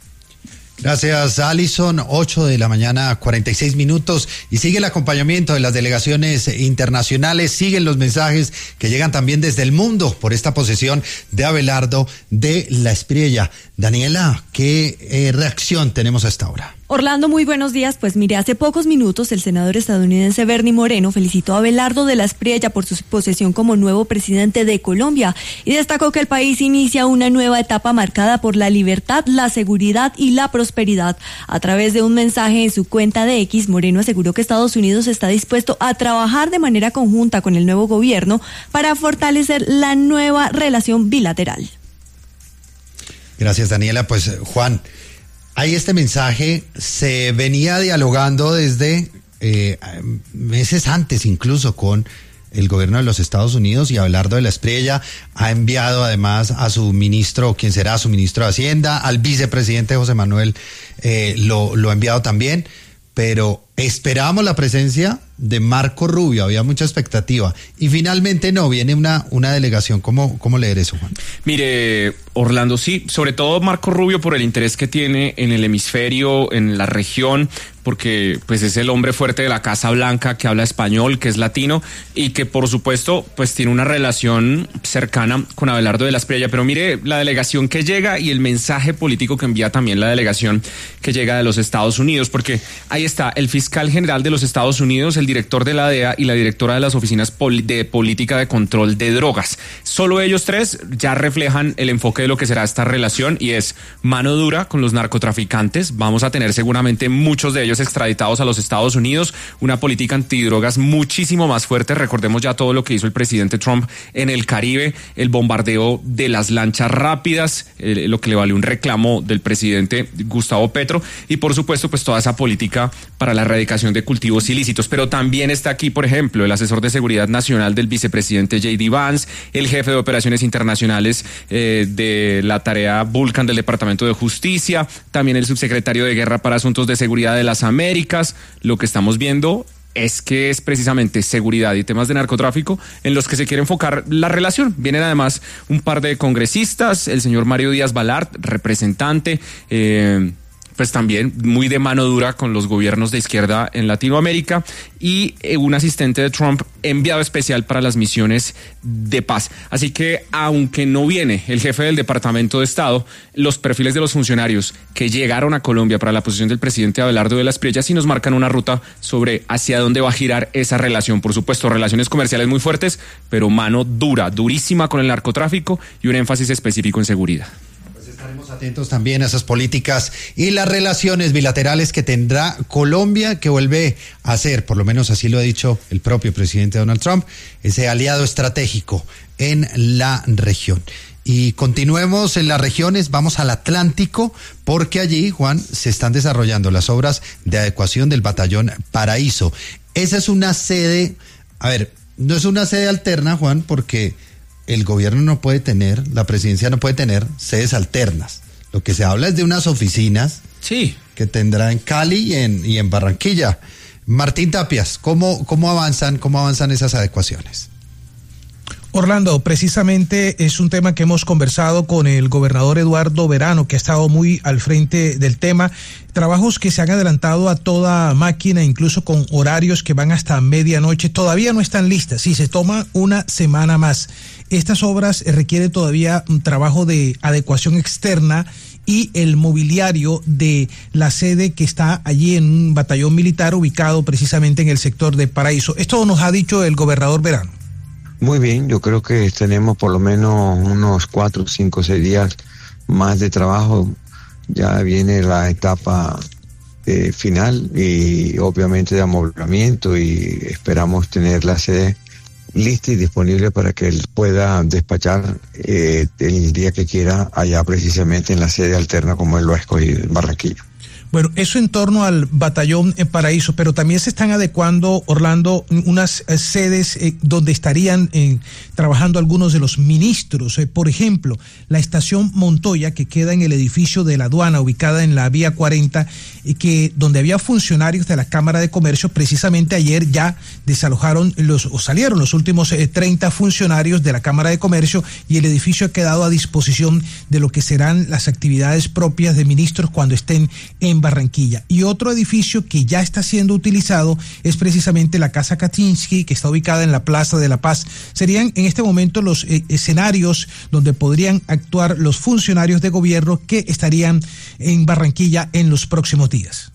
Speaker 5: Gracias, Alison. ocho de la mañana, cuarenta y seis minutos. Y sigue el acompañamiento de las delegaciones internacionales. Siguen los mensajes que llegan también desde el mundo por esta posesión de Abelardo de la Espriella. Daniela, ¿qué eh, reacción tenemos a esta hora?
Speaker 4: Orlando, muy buenos días. Pues mire, hace pocos minutos el senador estadounidense Bernie Moreno felicitó a Abelardo de la Espriella por su posesión como nuevo presidente de Colombia y destacó que el país inicia una nueva etapa marcada por la libertad, la seguridad y la prosperidad. A través de un mensaje en su cuenta de X, Moreno aseguró que Estados Unidos está dispuesto a trabajar de manera conjunta con el nuevo gobierno para fortalecer la nueva relación bilateral.
Speaker 5: Gracias, Daniela. Pues, Juan, ahí este mensaje se venía dialogando desde eh, meses antes incluso con el gobierno de los Estados Unidos, y Abelardo de la Espriella ha enviado además a su ministro, quien será su ministro de Hacienda, al vicepresidente José Manuel, eh, lo, lo ha enviado también, pero esperábamos la presencia de Marco Rubio, había mucha expectativa, y finalmente no, viene una, una delegación. ¿Cómo, cómo leer eso, Juan?
Speaker 1: Mire, Orlando, sí, sobre todo Marco Rubio por el interés que tiene en el hemisferio, en la región, porque pues es el hombre fuerte de la Casa Blanca, que habla español, que es latino, y que por supuesto pues tiene una relación cercana con Abelardo de la Espriella. Pero mire la delegación que llega y el mensaje político que envía también la delegación que llega de los Estados Unidos, porque ahí está el fiscal general de los Estados Unidos, el director de la D E A y la directora de las oficinas de política de control de drogas. Solo ellos tres ya reflejan el enfoque de lo que será esta relación, y es mano dura con los narcotraficantes. Vamos a tener seguramente muchos de ellos extraditados a los Estados Unidos, una política antidrogas muchísimo más fuerte. Recordemos ya todo lo que hizo el presidente Trump en el Caribe, el bombardeo de las lanchas rápidas, eh, lo que le valió un reclamo del presidente Gustavo Petro, y por supuesto pues toda esa política para la erradicación de cultivos ilícitos. Pero también está aquí, por ejemplo, el asesor de seguridad nacional del vicepresidente J D Vance, el jefe de operaciones internacionales eh, de la tarea Vulcan del Departamento de Justicia, también el subsecretario de Guerra para Asuntos de Seguridad de las Américas. Lo que estamos viendo es que es precisamente seguridad y temas de narcotráfico en los que se quiere enfocar la relación. Vienen además un par de congresistas, el señor Mario Díaz Balart, representante, eh, pues también muy de mano dura con los gobiernos de izquierda en Latinoamérica, y un asistente de Trump enviado especial para las misiones de paz. Así que, aunque no viene el jefe del Departamento de Estado, los perfiles de los funcionarios que llegaron a Colombia para la posición del presidente Abelardo de la Espriella sí nos marcan una ruta sobre hacia dónde va a girar esa relación. Por supuesto, relaciones comerciales muy fuertes, pero mano dura, durísima con el narcotráfico y un énfasis específico en seguridad.
Speaker 5: Estaremos atentos también a esas políticas y las relaciones bilaterales que tendrá Colombia, que vuelve a ser, por lo menos así lo ha dicho el propio presidente Donald Trump, ese aliado estratégico en la región. Y continuemos en las regiones, vamos al Atlántico, porque allí, Juan, se están desarrollando las obras de adecuación del batallón Paraíso. Esa es una sede, a ver, no es una sede alterna, Juan, porque el gobierno no puede tener, la presidencia no puede tener sedes alternas. Lo que se habla es de unas oficinas
Speaker 1: sí.
Speaker 5: que tendrá en Cali y en, y en
Speaker 6: Orlando, precisamente es un tema que hemos conversado con el gobernador Eduardo Verano, que ha estado muy al frente del tema. Trabajos que se han adelantado a toda máquina, incluso con horarios que van hasta medianoche, todavía no están listas. Sí, se toma una semana más. Estas obras requieren todavía un trabajo de adecuación externa y el mobiliario de la sede que está allí en un batallón militar ubicado precisamente en el sector de Paraíso. Esto nos ha dicho el gobernador Verano.
Speaker 7: Muy bien, yo creo que tenemos por lo menos unos cuatro, cinco, seis días más de trabajo. Ya viene la etapa eh, final y obviamente de amoblamiento, y esperamos tener la sede lista y disponible para que él pueda despachar eh, el día que quiera allá precisamente en la sede alterna como él lo ha escogido en Barranquilla.
Speaker 6: Bueno, eso en torno al batallón en Paraíso, pero también se están adecuando, Orlando, unas eh, sedes eh, donde estarían eh, trabajando algunos de los ministros. Eh, por ejemplo, la estación Montoya, que queda en el edificio de la aduana, ubicada en la vía cuarenta, y que donde había funcionarios de la Cámara de Comercio. Precisamente ayer ya desalojaron los, o salieron los últimos eh, treinta funcionarios de la Cámara de Comercio, y el edificio ha quedado a disposición de lo que serán las actividades propias de ministros cuando estén en Barranquilla. Y otro edificio que ya está siendo utilizado es precisamente la Casa Kaczynski, que está ubicada en la Plaza de la Paz. Serían en este momento los eh, escenarios donde podrían actuar los funcionarios de gobierno que estarían en Barranquilla en los próximos días.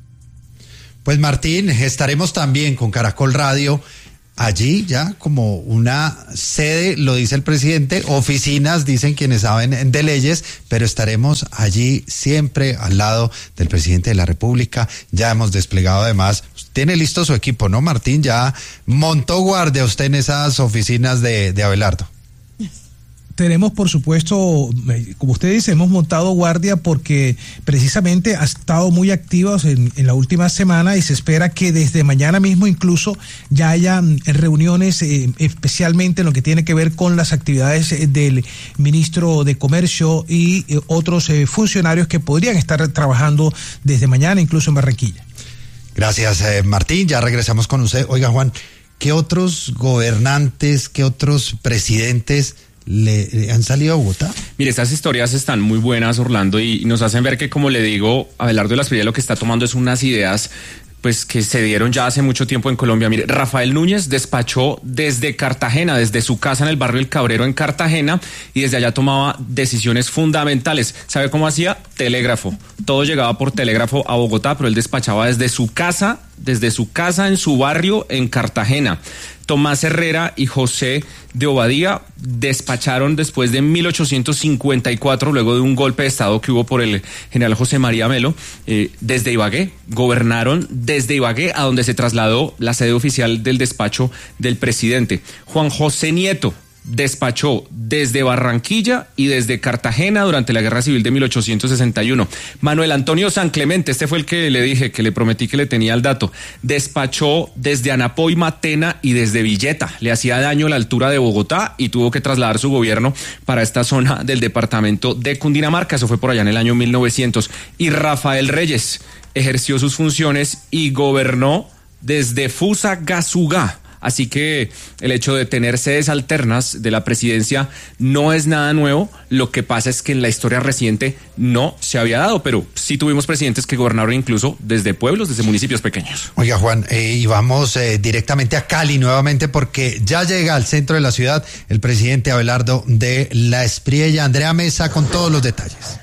Speaker 5: Pues Martín, estaremos también con Caracol Radio allí ya como una sede, lo dice el presidente, oficinas, dicen quienes saben de leyes, pero estaremos allí siempre al lado del presidente de la República. Ya hemos desplegado además, tiene listo su equipo, ¿no, Martín? Ya montó guardia usted en esas oficinas de, de Abelardo.
Speaker 6: Tenemos, por supuesto, como usted dice, hemos montado guardia porque precisamente ha estado muy activos en, en la última semana, y se espera que desde mañana mismo incluso ya haya reuniones, eh, especialmente en lo que tiene que ver con las actividades eh, del ministro de Comercio y eh, otros eh, funcionarios que podrían estar trabajando desde mañana incluso en Barranquilla.
Speaker 5: Gracias, eh, Martín. Ya regresamos con usted. Oiga, Juan, ¿qué otros gobernantes, qué otros presidentes Le, le han salido a Bogotá?
Speaker 1: Mire, estas historias están muy buenas, Orlando, y nos hacen ver que, como le digo, Abelardo de la Espriella lo que está tomando es unas ideas pues que se dieron ya hace mucho tiempo en Colombia. Mire, Rafael Núñez despachó desde Cartagena, desde su casa en el barrio El Cabrero en Cartagena, y desde allá tomaba decisiones fundamentales. ¿Sabe cómo hacía? Telégrafo. Todo llegaba por telégrafo a Bogotá, pero él despachaba desde su casa, desde su casa en su barrio en Cartagena. Tomás Herrera y José de Obadía despacharon después de mil ochocientos cincuenta y cuatro, luego de un golpe de estado que hubo por el general José María Melo, eh, desde Ibagué. Gobernaron desde Ibagué, a donde se trasladó la sede oficial del despacho del presidente. Juan José Nieto despachó desde Barranquilla y desde Cartagena durante la Guerra Civil de mil ochocientos sesenta y uno. Manuel Antonio San Clemente, este fue el que le dije, que le prometí que le tenía el dato, despachó desde Anapoy, Matena y desde Villeta. Le hacía daño la altura de Bogotá y tuvo que trasladar su gobierno para esta zona del departamento de Cundinamarca. Eso fue por allá en el año mil novecientos. Y Rafael Reyes ejerció sus funciones y gobernó desde Fusagasugá. Así que el hecho de tener sedes alternas de la presidencia no es nada nuevo. Lo que pasa es que en la historia reciente no se había dado, pero sí tuvimos presidentes que gobernaron incluso desde pueblos, desde municipios pequeños.
Speaker 5: Oiga, Juan, eh, y vamos eh, directamente a Cali nuevamente, porque ya llega al centro de la ciudad el presidente Abelardo de la Espriella. Andrea Mesa con todos los detalles.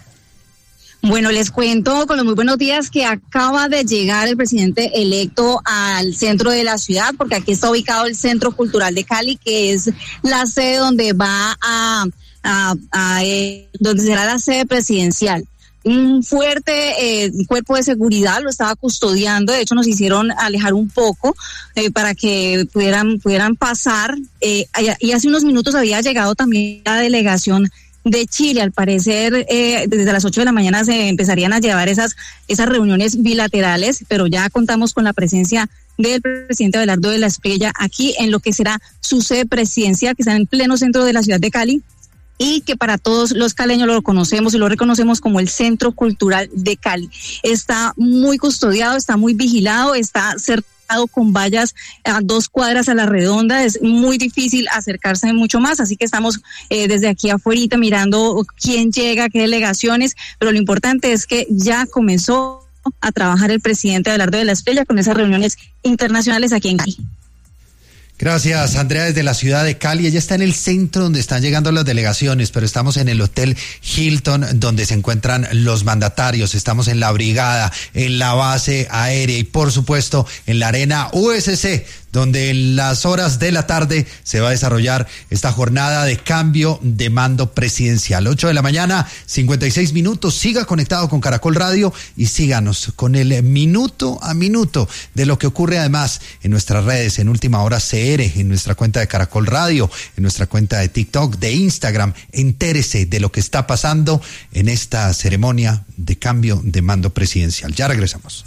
Speaker 23: Bueno, les cuento con los muy buenos días que acaba de llegar el presidente electo al centro de la ciudad, porque aquí está ubicado el Centro Cultural de Cali, que es la sede donde va a, a, a eh, donde será la sede presidencial. Un fuerte eh, cuerpo de seguridad lo estaba custodiando, de hecho nos hicieron alejar un poco eh, para que pudieran, pudieran pasar, eh, y hace unos minutos había llegado también la delegación de Chile. Al parecer eh, desde las ocho de la mañana se empezarían a llevar esas esas reuniones bilaterales, pero ya contamos con la presencia del presidente Abelardo de la Espriella aquí en lo que será su sede presidencial, que está en pleno centro de la ciudad de Cali, y que para todos los caleños lo conocemos y lo reconocemos como el Centro Cultural de Cali. Está muy custodiado, está muy vigilado, está cerca con vallas a dos cuadras a la redonda, es muy difícil acercarse mucho más, así que estamos eh, desde aquí afuera mirando quién llega, qué delegaciones, pero lo importante es que ya comenzó a trabajar el presidente Abelardo de la Espriella con esas reuniones internacionales aquí en Cali.
Speaker 5: Gracias, Andrea, desde la ciudad de Cali. Ella está en el centro donde están llegando las delegaciones, pero estamos en el Hotel Hilton donde se encuentran los mandatarios. Estamos en la brigada, en la base aérea y, por supuesto, en la arena U S C, donde en las horas de la tarde se va a desarrollar esta jornada de cambio de mando presidencial. ocho de la mañana, cincuenta y seis minutos. Siga conectado con Caracol Radio y síganos con el minuto a minuto de lo que ocurre además en nuestras redes, en Última Hora C R, en nuestra cuenta de Caracol Radio, en nuestra cuenta de TikTok, de Instagram. Entérese de lo que está pasando en esta ceremonia de cambio de mando presidencial. Ya regresamos.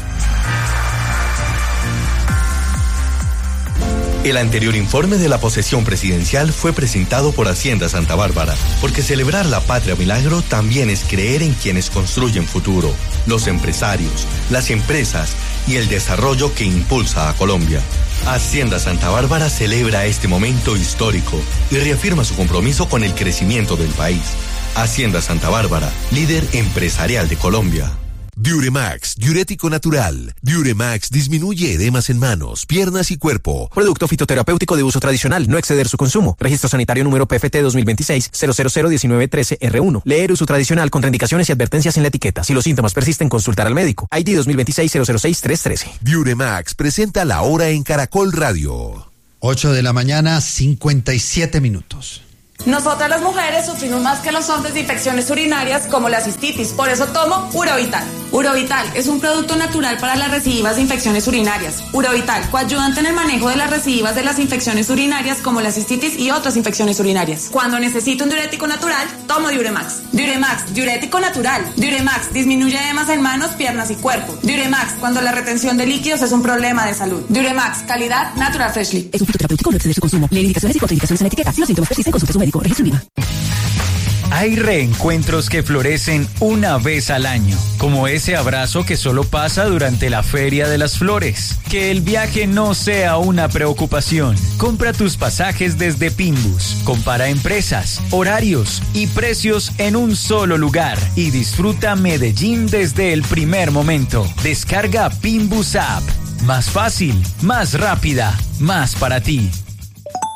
Speaker 8: El anterior informe de la posesión presidencial fue presentado por Hacienda Santa Bárbara, porque celebrar la patria milagro también es creer en quienes construyen futuro, los empresarios, las empresas y el desarrollo que impulsa a Colombia. Hacienda Santa Bárbara celebra este momento histórico y reafirma su compromiso con el crecimiento del país. Hacienda Santa Bárbara, líder empresarial de Colombia.
Speaker 13: Diuremax, diurético natural. Diuremax disminuye edemas en manos, piernas y cuerpo.
Speaker 10: Producto fitoterapéutico de uso tradicional, no exceder su consumo. Registro sanitario número P F T dos mil veintiséis cero cero cero diecinueve trece R uno. Leer uso tradicional, contraindicaciones y advertencias en la etiqueta. Si los síntomas persisten, consultar al médico. I D dos mil veintiséis cero cero seis tres trece.
Speaker 13: Diuremax presenta la hora en Caracol Radio.
Speaker 5: ocho de la mañana, cincuenta y siete minutos.
Speaker 12: Nosotras las mujeres sufrimos más que los hombres de infecciones urinarias como la cistitis, por eso tomo Urovital. Urovital es un producto natural para las recidivas de infecciones urinarias. Urovital, coayudante en el manejo de las recidivas de las infecciones urinarias como la cistitis y otras infecciones urinarias. Cuando necesito un diurético natural, tomo Diuremax. Diuremax, diurético natural. Diuremax disminuye edemas en manos, piernas y cuerpo. Diuremax, cuando la retención de líquidos es un problema de salud. Diuremax, calidad Natural Freshly.
Speaker 24: Es un fitoterapéutico, no exceder su consumo. Leer indicaciones y contraindicaciones en la etiqueta. Si los síntomas persisten, consulte a su médico.
Speaker 25: Hay reencuentros que florecen una vez al año, como ese abrazo que solo pasa durante la Feria de las Flores. Que el viaje no sea una preocupación. Compra tus pasajes desde Pinbus. Compara empresas, horarios y precios en un solo lugar y disfruta Medellín desde el primer momento. Descarga Pinbus App. Más fácil, más rápida, más para ti.